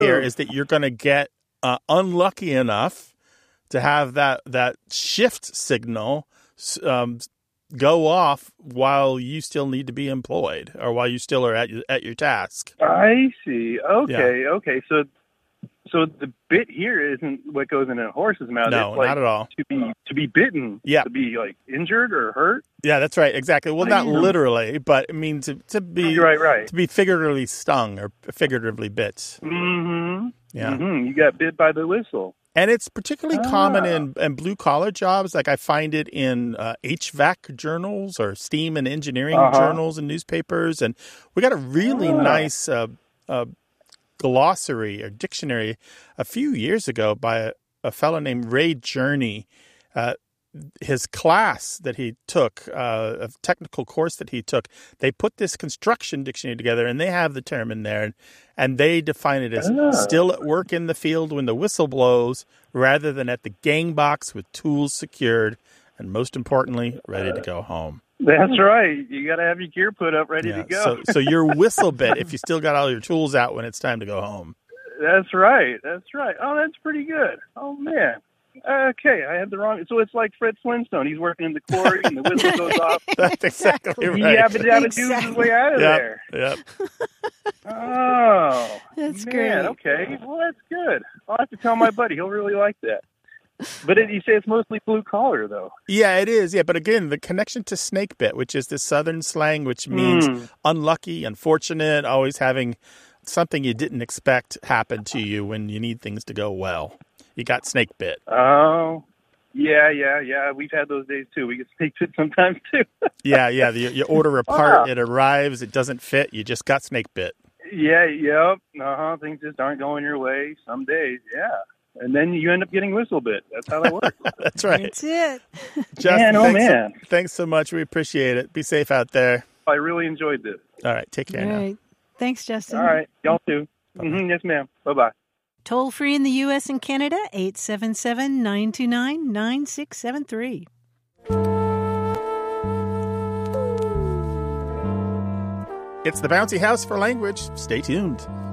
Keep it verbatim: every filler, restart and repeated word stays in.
here is that you're going to get uh, unlucky enough to have that that shift signal um, go off while you still need to be employed or while you still are at your, at your task. I see. Okay, Yeah. okay. So so the bit here isn't what goes in a horse's mouth. No, it's like not at all. To be to be bitten. Yeah. To be like injured or hurt. Yeah, that's right. Exactly. Well, not literally, but I mean to to be right, right. to be figuratively stung or figuratively bit. Mm-hmm. Yeah. Mm-hmm. You got bit by the whistle. And it's particularly ah. common in, in blue-collar jobs. Like I find it in uh, H V A C journals or STEAM and engineering uh-huh. journals and newspapers. And we got a really ah. nice uh, uh, glossary or dictionary a few years ago by a, a fellow named Ray Journey. Uh, his class that he took, uh, a technical course that he took, they put this construction dictionary together, and they have the term in there, and, and they define it as oh. still at work in the field when the whistle blows, rather than at the gang box with tools secured, and most importantly, ready to go home. That's right. You got to have your gear put up, ready Yeah, to go. so, so you're whistle bit if you still got all your tools out when it's time to go home. That's right. That's right. Oh, that's pretty good. Oh, man. Okay, I had the wrong. So it's like Fred Flintstone. He's working in the quarry, and the whistle goes off. That's exactly right. He yabba dabba doos his way out of yep, there. Yep. Oh, that's man, great. Okay, well, that's good. I'll have to tell my buddy. He'll really like that. But it, you say it's mostly blue collar, though. Yeah, it is. Yeah, but again, the connection to snake bit, which is the Southern slang, which means mm. unlucky, unfortunate, always having something you didn't expect happen to you when you need things to go well. You got snake bit. Oh, yeah, yeah, yeah. We've had those days, too. We get snake bit sometimes, too. yeah, yeah. You, you order a part, wow. it arrives, it doesn't fit, you just got snake bit. Yeah, yep. Uh-huh. Things just aren't going your way some days, yeah. And then you end up getting whistle bit. That's how that works. That's right. That's it. Justin, man, oh, thanks man. So, thanks so much. We appreciate it. Be safe out there. I really enjoyed this. All right. Take care All now. right. Thanks, Justin. All right. Y'all too. Mm-hmm. Yes, ma'am. Bye-bye. Toll free in the U S and Canada, eight seven seven, nine two nine, nine six seven three. It's the Bouncy House for Language. Stay tuned.